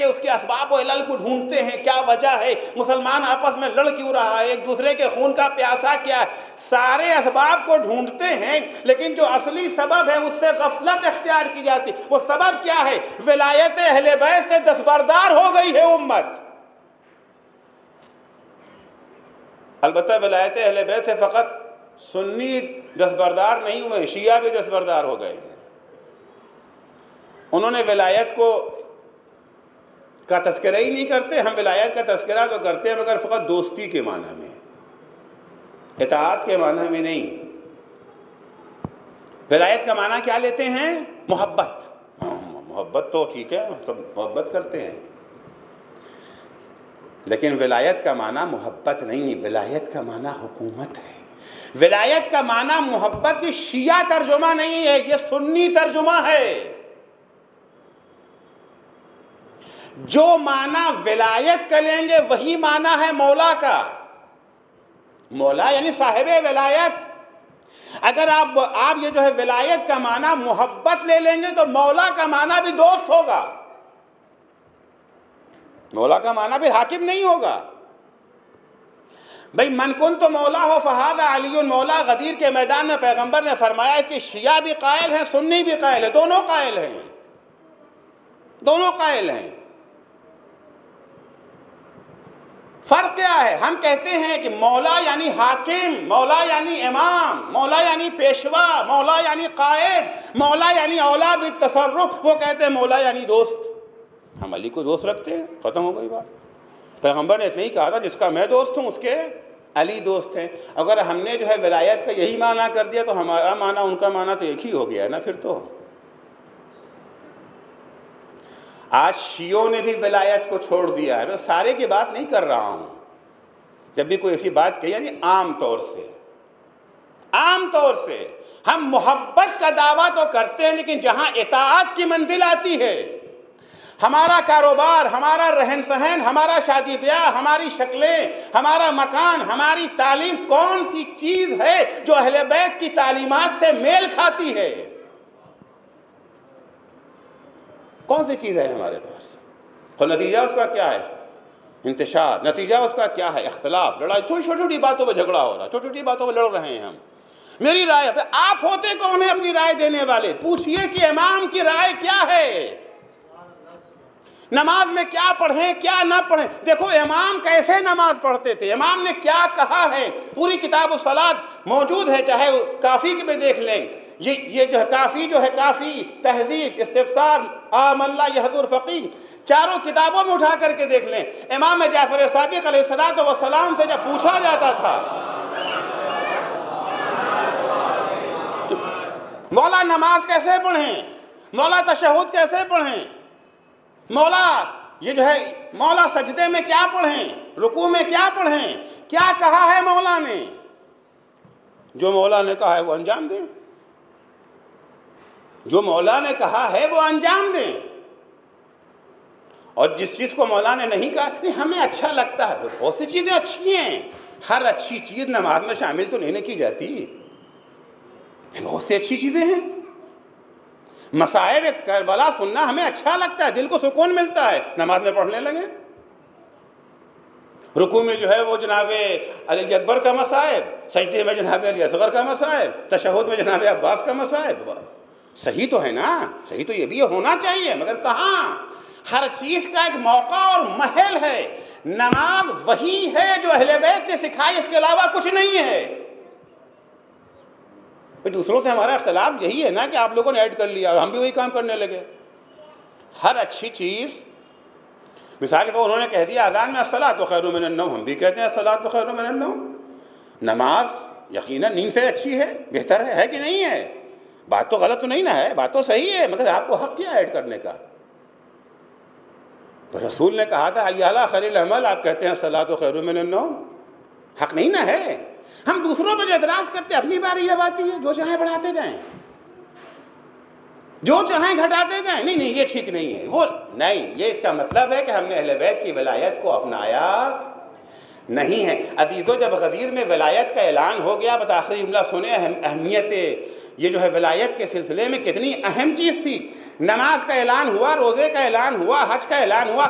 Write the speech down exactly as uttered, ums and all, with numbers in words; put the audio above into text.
کے اس کے اسباب و علل کو ڈھونڈتے ہیں، کیا وجہ ہے، مسلمان آپس میں لڑ کیوں رہا ہے، ایک دوسرے کے خون کا پیاسا کیا ہے، سارے اسباب کو ڈھونڈتے ہیں، لیکن جو اصلی سبب ہے اس سے غفلت اختیار کی جاتی. وہ سبب کیا ہے؟ ولایت اہل بیت سے دستبردار ہو گئی ہے امت. البتہ ولایت اہل بیت سے فقط سنی دستبردار نہیں ہوئے، شیعہ بھی دستبردار ہو گئے ہیں. انہوں نے ولایت کو کا تذکرہ ہی نہیں کرتے. ہم ولایت کا تذکرہ تو کرتے ہیں مگر فقط دوستی کے معنی میں، اطاعت کے معنی میں نہیں. ولایت کا معنی کیا لیتے ہیں؟ محبت. محبت تو ٹھیک ہے، سب محبت کرتے ہیں، لیکن ولایت کا معنی محبت نہیں، ولایت کا معنی حکومت ہے. ولایت کا معنی محبت کی شیعہ ترجمہ نہیں ہے، یہ سنی ترجمہ ہے. جو معنی ولایت کا لیں گے وہی معنی ہے مولا کا. مولا یعنی صاحب ولایت. اگر آپ آپ یہ جو ہے ولایت کا معنی محبت لے لیں گے تو مولا کا معنی بھی دوست ہوگا، مولا کا معنی بھی حاکم نہیں ہوگا. بھئی من کن تو مولا ہو فہذا علی مولا. غدیر کے میدان میں پیغمبر نے فرمایا اس کے شیعہ بھی قائل ہیں، سنی بھی قائل ہیں، دونوں قائل ہیں، دونوں قائل ہیں. فرق کیا ہے؟ ہم کہتے ہیں کہ مولا یعنی حاکم، مولا یعنی امام، مولا یعنی پیشوا، مولا یعنی قائد، مولا یعنی اولا بالتصرف. وہ کہتے ہیں مولا یعنی دوست. ہم علی کو دوست رکھتے ہیں، ختم ہو گئی بات. پیغمبر نے اتنا ہی کہا تھا جس کا میں دوست ہوں اس کے علی دوست ہیں. اگر ہم نے جو ہے ولایت کا یہی معنی کر دیا تو ہمارا معنی ان کا معنی تو ایک ہی ہو گیا ہے نا پھر تو. آج شیعوں نے بھی ولایت کو چھوڑ دیا ہے. میں سارے کی بات نہیں کر رہا ہوں، جب بھی کوئی ایسی بات کہی یعنی عام طور سے عام طور سے ہم محبت کا دعویٰ تو کرتے ہیں، لیکن جہاں اطاعت کی منزل آتی ہے، ہمارا کاروبار، ہمارا رہن سہن، ہمارا شادی بیاہ، ہماری شکلیں، ہمارا مکان، ہماری تعلیم کون سی چیز ہے جو اہل بیت کی تعلیمات سے میل کھاتی ہے؟ کون سی چیز ہے ہمارے پاس؟ تو نتیجہ اس کا کیا ہے؟ انتشار. نتیجہ اس کا کیا ہے؟ اختلاف، لڑائی. چھوٹی چھوٹی باتوں پہ جھگڑا ہو رہا ہے، چھوٹی چھوٹی باتوں پہ لڑ رہے ہیں ہم. میری رائے پہ آپ ہوتے کون ہیں اپنی رائے دینے والے؟ پوچھئے کہ امام کی رائے کیا ہے، نماز میں کیا پڑھیں کیا نہ پڑھیں. دیکھو امام کیسے نماز پڑھتے تھے، امام نے کیا کہا ہے. پوری کتاب الصلاۃ موجود ہے، چاہے کافی کے بھی دیکھ لیں. یہ یہ جو ہے کافی جو ہے کافی، تہذیب، استفسار، عام اللہ یحضر فقیہ، چاروں کتابوں میں اٹھا کر کے دیکھ لیں. امام جعفر صادق علیہ الصلوۃ والسلام سے جب پوچھا جاتا تھا مولا نماز کیسے پڑھیں، مولا تشہد کیسے پڑھیں، مولا یہ جو ہے مولا سجدے میں کیا پڑھیں، رکوع میں کیا پڑھیں، کیا کہا ہے مولا نے؟ جو مولا نے کہا ہے وہ انجام دیں، جو مولا نے کہا ہے وہ انجام دیں. اور جس چیز کو مولا نے نہیں کہا نہیں ہمیں اچھا لگتا ہے، بہت سی چیزیں اچھی ہیں، ہر اچھی چیز نماز میں شامل تو نہیں کی جاتی. بہت سی اچھی چیزیں ہیں. مصائب کربلا سننا ہمیں اچھا لگتا ہے، دل کو سکون ملتا ہے، نماز میں پڑھنے لگے. رکوع میں جو ہے وہ جناب علی اکبر کا مصائب، سجدے میں جناب علی اصغر کا مصائب، تشہد میں جناب عباس کا مصائب. صحیح تو ہے نا، صحیح تو یہ بھی ہونا چاہیے، مگر کہاں؟ ہر چیز کا ایک موقع اور محل ہے. نماز وہی ہے جو اہل بیت نے سکھائی، اس کے علاوہ کچھ نہیں ہے. دوسروں سے ہمارا اختلاف یہی ہے نا کہ آپ لوگوں نے ایڈ کر لیا اور ہم بھی وہی کام کرنے لگے. ہر اچھی چیز، مثال کے طور انہوں نے کہہ دیا اذان میں الصلاۃ خیر من النوم، ہم بھی کہتے ہیں الصلاۃ خیر من النوم. نماز یقیناً نیند سے اچھی ہے، بہتر ہے، ہے کہ نہیں ہے؟ بات تو غلط تو نہیں نا ہے، بات تو صحیح ہے، مگر آپ کو حق کیا ایڈ کرنے کا؟ رسول نے کہا تھا حی علی خیر العمل، آپ کہتے ہیں الصلاۃ خیر من النوم. حق نہیں نا ہے؟ ہم دوسروں پہ جو اعتراض کرتے ہیں اپنی باری یہ آتی ہے، جو چاہیں بڑھاتے جائیں، جو چاہیں گھٹاتے جائیں. نہیں نہیں یہ ٹھیک نہیں ہے، وہ نہیں، یہ اس کا مطلب ہے کہ ہم نے اہل بیت کی ولایت کو اپنایا نہیں ہے. عزیزو جب غدیر میں ولایت کا اعلان ہو گیا، بس آخری جملہ سنیں، اہمیت یہ جو ہے ولایت کے سلسلے میں کتنی اہم چیز تھی. نماز کا اعلان ہوا، روزے کا اعلان ہوا، حج کا اعلان ہوا.